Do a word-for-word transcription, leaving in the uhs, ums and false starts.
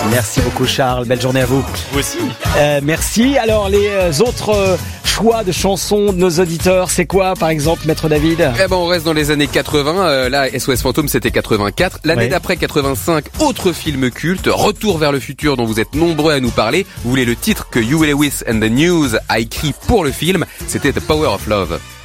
Merci beaucoup Charles, belle journée à vous. Vous aussi. Euh, merci. Alors les euh, autres euh, choix de chansons de nos auditeurs, c'est quoi par exemple, Maître David? Eh ben on reste dans les années quatre-vingts, euh, là S O S Fantôme c'était quatre-vingt-quatre, l'année Oui. d'après quatre-vingt-cinq, autre film culte, Retour vers le futur dont vous êtes nombreux à nous parler. Vous voulez le titre que Huey Lewis and the News a écrit pour le film, c'était The Power of Love.